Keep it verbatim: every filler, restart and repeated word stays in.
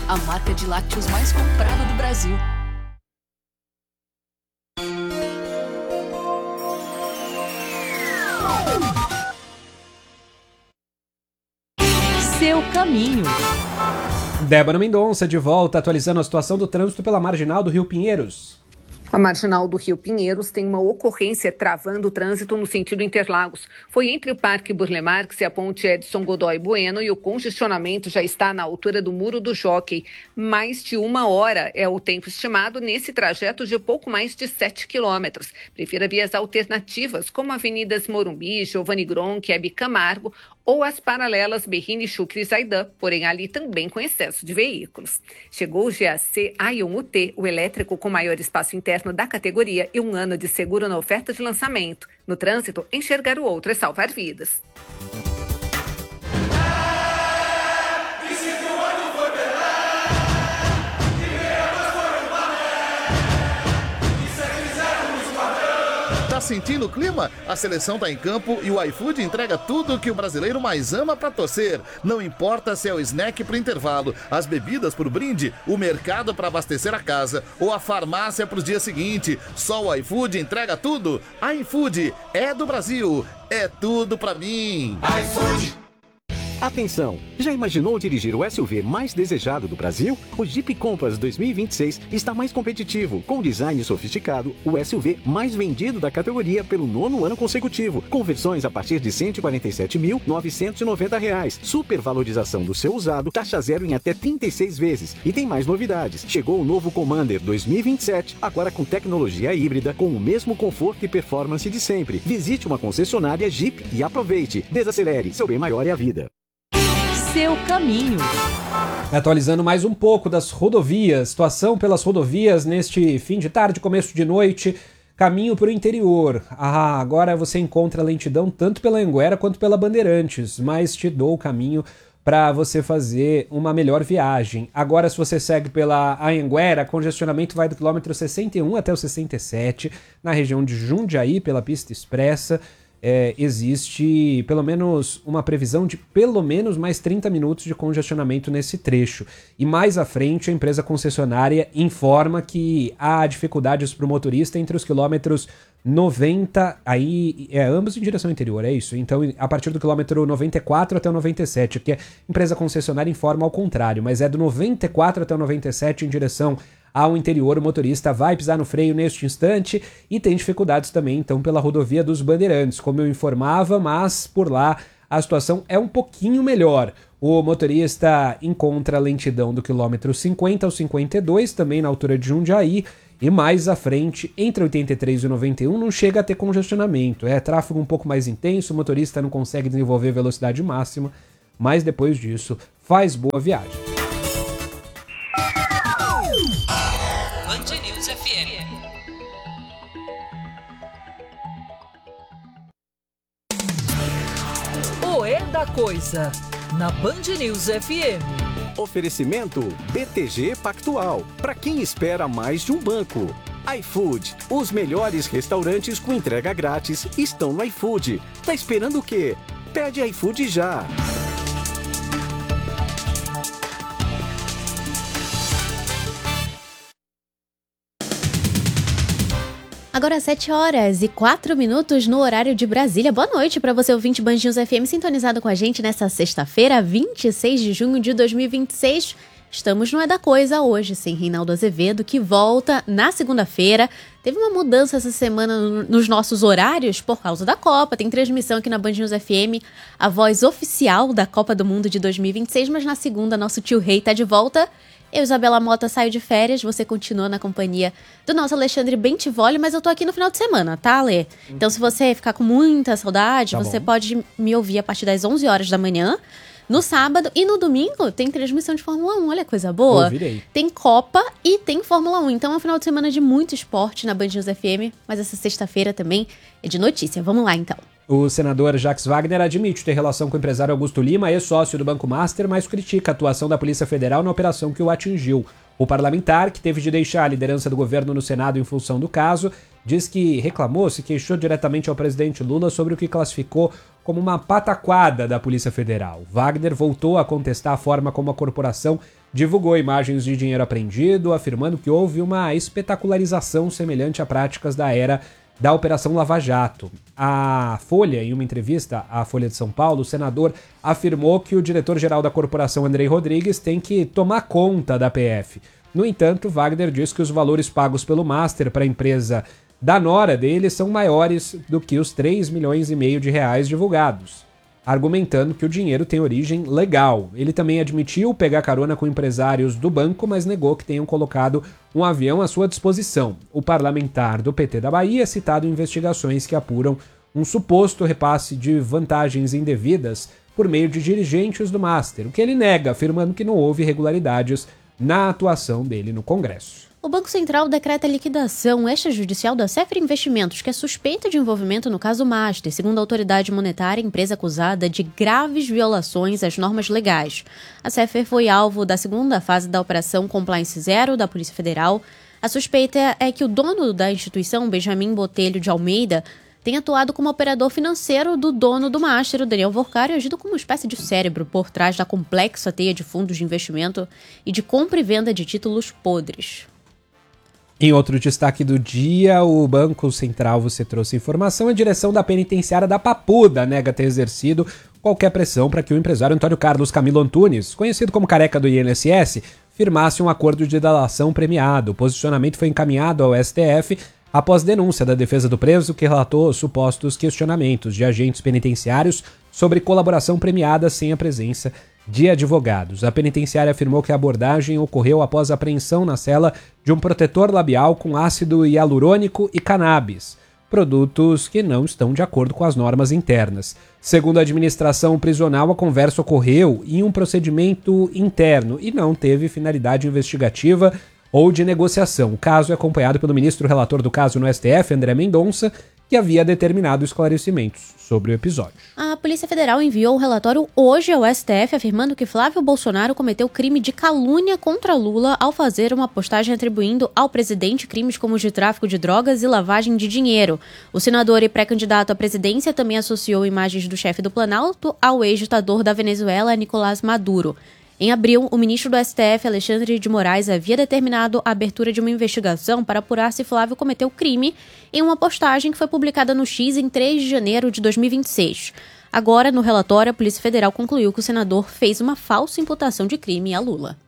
a marca de lácteos mais comprada do Brasil. Seu caminho. Débora Mendonça de volta, atualizando a situação do trânsito pela Marginal do Rio Pinheiros. A Marginal do Rio Pinheiros tem uma ocorrência travando o trânsito no sentido Interlagos. Foi entre o Parque Burle Marx e a ponte Edson Godoy Bueno e o congestionamento já está na altura do Muro do Jockey. Mais de uma hora é o tempo estimado nesse trajeto de pouco mais de sete quilômetros. Prefira vias alternativas, como avenidas Morumbi, Giovanni Gronchi, Hebe Camargo ou as paralelas Berrini, Chucre e Zaidan, porém ali também com excesso de veículos. Chegou o G A C Aion U T, o elétrico com maior espaço interno da categoria e um ano de seguro na oferta de lançamento. No trânsito, enxergar o outro é salvar vidas. Tá sentindo o clima? A seleção tá em campo e o iFood entrega tudo que o brasileiro mais ama pra torcer. Não importa se é o snack pro intervalo, as bebidas pro brinde, o mercado pra abastecer a casa ou a farmácia pros dias seguintes. Só o iFood entrega tudo. iFood é do Brasil. É tudo pra mim. iFood. Atenção! Já imaginou dirigir o S U V mais desejado do Brasil? O Jeep Compass dois mil e vinte e seis está mais competitivo, com design sofisticado, o S U V mais vendido da categoria pelo nono ano consecutivo, com versões a partir de cento e quarenta e sete mil novecentos e noventa reais, supervalorização do seu usado, taxa zero em até trinta e seis vezes. E tem mais novidades. Chegou o novo Commander dois mil e vinte e sete, agora com tecnologia híbrida, com o mesmo conforto e performance de sempre. Visite uma concessionária Jeep e aproveite. Desacelere, seu bem maior é a vida. Seu caminho. Atualizando mais um pouco das rodovias, situação pelas rodovias neste fim de tarde, começo de noite, caminho para o interior. Ah, agora você encontra lentidão tanto pela Anhanguera quanto pela Bandeirantes, mas te dou o caminho para você fazer uma melhor viagem. Agora, se você segue pela Anhanguera, congestionamento vai do quilômetro sessenta e um até o sessenta e sete, na região de Jundiaí, pela pista expressa. É, existe pelo menos uma previsão de pelo menos mais trinta minutos de congestionamento nesse trecho. E mais à frente, a empresa concessionária informa que há dificuldades para o motorista entre os quilômetros noventa, aí é ambos em direção interior, é isso? Então, a partir do quilômetro noventa e quatro até o noventa e sete, porque a empresa concessionária informa ao contrário, mas é do noventa e quatro até o noventa e sete em direção ao interior, o motorista vai pisar no freio neste instante e tem dificuldades também, então, pela rodovia dos Bandeirantes, como eu informava, mas por lá a situação é um pouquinho melhor. O motorista encontra lentidão do quilômetro cinquenta ao cinquenta e dois, também na altura de Jundiaí, e mais à frente, entre oitenta e três e noventa e um, não chega a ter congestionamento. É tráfego um pouco mais intenso, o motorista não consegue desenvolver velocidade máxima, mas depois disso faz boa viagem. Da coisa, na Band News F M. Oferecimento B T G Pactual, para quem espera mais de um banco. iFood, os melhores restaurantes com entrega grátis estão no iFood. Tá esperando o quê? Pede iFood já. Agora sete horas e quatro minutos no horário de Brasília. Boa noite para você, ouvinte Band News F M, sintonizado com a gente nessa sexta-feira, vinte e seis de junho de dois mil e vinte e seis. Estamos no É da Coisa hoje, sem Reinaldo Azevedo, que volta na segunda-feira. Teve uma mudança essa semana nos nossos horários por causa da Copa. Tem transmissão aqui na Band News F M, a voz oficial da Copa do Mundo de dois mil e vinte e seis, mas na segunda nosso tio Rei tá de volta. Eu, Isabela Mota, saio de férias, você continua na companhia do nosso Alexandre Bentivoli, mas eu tô aqui no final de semana, tá, Alê? Então, se você ficar com muita saudade, tá você bom. Pode me ouvir a partir das onze horas da manhã, no sábado, e no domingo tem transmissão de Fórmula um, olha que coisa boa. Ouvirei. Tem Copa e tem Fórmula um, então é um final de semana de muito esporte na Band News F M, mas essa sexta-feira também é de notícia. Vamos lá, então. O senador Jacques Wagner admite ter relação com o empresário Augusto Lima, ex-sócio do Banco Master, mas critica a atuação da Polícia Federal na operação que o atingiu. O parlamentar, que teve de deixar a liderança do governo no Senado em função do caso, diz que reclamou, se queixou diretamente ao presidente Lula sobre o que classificou como uma pataquada da Polícia Federal. Wagner voltou a contestar a forma como a corporação divulgou imagens de dinheiro apreendido, afirmando que houve uma espetacularização semelhante a práticas da era da Operação Lava Jato. A Folha, em uma entrevista à Folha de São Paulo, o senador afirmou que o diretor-geral da corporação, Andrei Rodrigues, tem que tomar conta da P F. No entanto, Wagner diz que os valores pagos pelo Master para a empresa da nora dele são maiores do que os três milhões e meio de reais divulgados, argumentando que o dinheiro tem origem legal. Ele também admitiu pegar carona com empresários do banco, mas negou que tenham colocado um avião à sua disposição. O parlamentar do P T da Bahia é citado em investigações que apuram um suposto repasse de vantagens indevidas por meio de dirigentes do Master, o que ele nega, afirmando que não houve irregularidades na atuação dele no Congresso. O Banco Central decreta a liquidação extrajudicial da Sefra Investimentos, que é suspeita de envolvimento no caso Master, segundo a autoridade monetária, empresa acusada de graves violações às normas legais. A Sefra foi alvo da segunda fase da Operação Compliance Zero da Polícia Federal. A suspeita é que o dono da instituição, Benjamin Botelho de Almeida, tem atuado como operador financeiro do dono do Master, o Daniel Vorcari, e agido como uma espécie de cérebro por trás da complexa teia de fundos de investimento e de compra e venda de títulos podres. Em outro destaque do dia, o Banco Central, você trouxe informação, a direção da penitenciária da Papuda nega ter exercido qualquer pressão para que o empresário Antônio Carlos Camilo Antunes, conhecido como careca do I N S S, firmasse um acordo de delação premiado. O posicionamento foi encaminhado ao S T F após denúncia da defesa do preso, que relatou supostos questionamentos de agentes penitenciários sobre colaboração premiada sem a presença de advogados. A penitenciária afirmou que a abordagem ocorreu após a apreensão na cela de um protetor labial com ácido hialurônico e cannabis, produtos que não estão de acordo com as normas internas. Segundo a administração prisional, a conversa ocorreu em um procedimento interno e não teve finalidade investigativa ou de negociação. O caso é acompanhado pelo ministro relator do caso no S T F, André Mendonça, que havia determinado esclarecimentos sobre o episódio. A Polícia Federal enviou o relatório hoje ao S T F, afirmando que Flávio Bolsonaro cometeu crime de calúnia contra Lula ao fazer uma postagem atribuindo ao presidente crimes como de tráfico de drogas e lavagem de dinheiro. O senador e pré-candidato à presidência também associou imagens do chefe do Planalto ao ex-ditador da Venezuela, Nicolás Maduro. Em abril, o ministro do S T F, Alexandre de Moraes, havia determinado a abertura de uma investigação para apurar se Flávio cometeu crime em uma postagem que foi publicada no X em três de janeiro de dois mil e vinte e seis. Agora, no relatório, a Polícia Federal concluiu que o senador fez uma falsa imputação de crime a Lula.